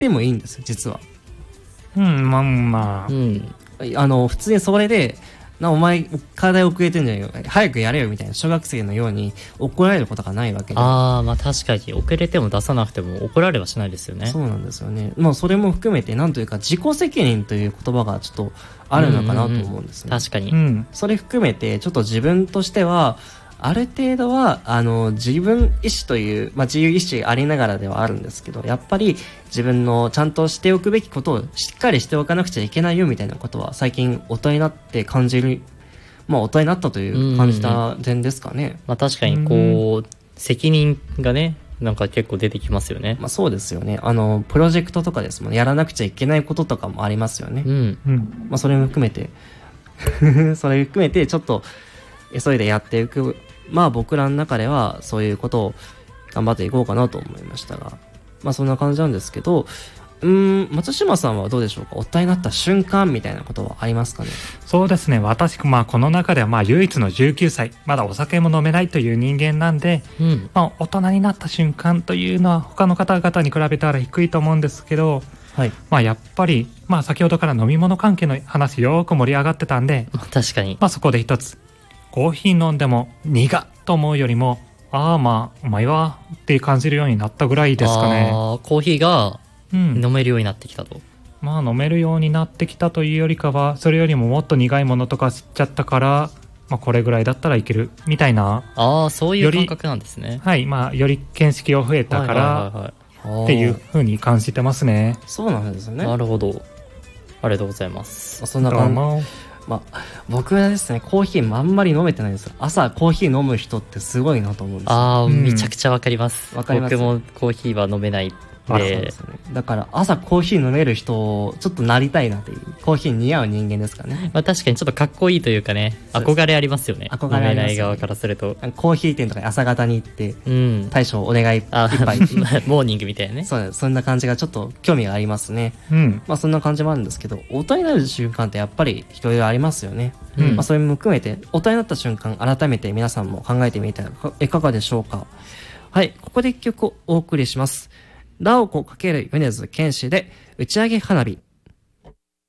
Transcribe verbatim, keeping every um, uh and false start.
てもいいんですよ実は。 うんまあまあ、 うん、 あの普通にそれでなお前課題遅れてんじゃんよ早くやれよみたいな小学生のように怒られることがないわけで。 ああまあ確かに遅れても出さなくても怒られはしないですよね。 そうなんですよね。まあそれも含めてなんというか自己責任という言葉がちょっとあるのかなと思うんですね。 うんうんうん、確かに、 うん、 それ含めてちょっと自分としてはある程度はあの自分意思という、まあ、自由意志ありながらではあるんですけど、やっぱり自分のちゃんとしておくべきことをしっかりしておかなくちゃいけないよみたいなことは最近大人になって感じる、まあ大人になったという感じた点ですかね。うんうん、 まあ確かにこう責任がねなんか結構出てきますよね。 まあそうですよね。あのプロジェクトとかですもんね、やらなくちゃいけないこととかもありますよね。 うんうん、 まあそれも含めてそれ含めてちょっと急いでやっていく、まあ僕らの中ではそういうことを頑張っていこうかなと思いましたが、まあそんな感じなんですけど、うーん松島さんはどうでしょうか。大人になった瞬間みたいなことはありますかね。 そうですね、私、まあ、この中ではまあ唯一のじゅうきゅうさい、まだお酒も飲めないという人間なんで、 うん、 まあ、大人になった瞬間というのは他の方々に比べたら低いと思うんですけど、 はい、 まあ、やっぱり、まあ、先ほどから飲み物関係の話よく盛り上がってたんで、 まあ、確かに、 まあ、そこで一つコーヒー飲んでも苦っと思うよりもああまあうまいわって感じるようになったぐらいですかね。 あコーヒーがうん飲めるようになってきたと、 まあ飲めるようになってきたというよりかはそれよりももっと苦いものとか知っちゃったから、まあ、これぐらいだったらいけるみたいな、 ああそういう感覚なんですね。 はい、まあより見識を増えたから、 はいはいはいはい、 っていう風に感じてますね。 そうなんですよね。 なるほど、ありがとうございます。 そんな感じ。まあ、僕はですねコーヒーあんまり飲めてないんですよ。朝コーヒー飲む人ってすごいなと思うんですよ。 ああ、 うん、 めちゃくちゃわかります。 わかります。 僕もコーヒーは飲めないで、 ですね、だから朝コーヒー飲める人ちょっとなりたいなという、コーヒー似合う人間ですかね。 まあ確かにちょっとかっこいいというかね、憧れありますよね。 憧れありますよね。飲めない側からするとコーヒー店とか朝方に行って、うん、大将お願い一杯モーニングみたいなね。 そう、そんな感じがちょっと興味がありますね。うん、まあそんな感じもあるんですけど、大人になる瞬間ってやっぱりいろいろありますよね。うん、まあそれも含めて大人になった瞬間改めて皆さんも考えてみてはいかがでしょうか。はい、ここで一曲をお送りします。ラオコ×米津玄師で打ち上げ花火。